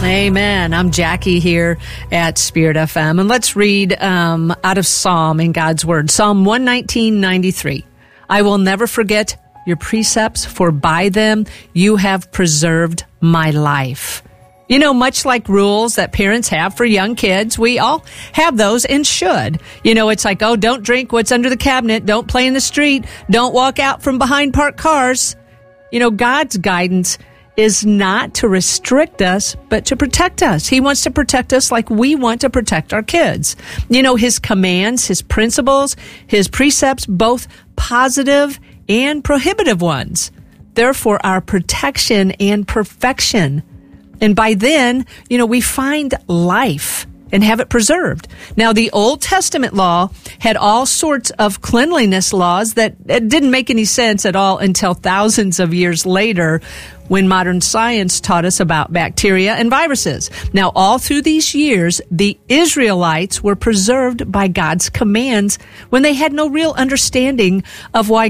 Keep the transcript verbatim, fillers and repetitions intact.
Amen. I'm Jackie here at Spirit F M, and let's read um, out of Psalm in God's Word. Psalm one nineteen ninety-three. I will never forget your precepts, for by them you have preserved my life. You know, much like rules that parents have for young kids, we all have those and should. You know, it's like, oh, don't drink what's under the cabinet, don't play in the street, don't walk out from behind parked cars. You know, God's guidance is not to restrict us, but to protect us. He wants to protect us like we want to protect our kids. You know, his commands, his principles, his precepts, both positive and prohibitive ones. Therefore, our protection and perfection. And by then, you know, we find life and have it preserved. Now, the Old Testament law had all sorts of cleanliness laws that it didn't make any sense at all until thousands of years later when modern science taught us about bacteria and viruses. Now, all through these years, the Israelites were preserved by God's commands when they had no real understanding of why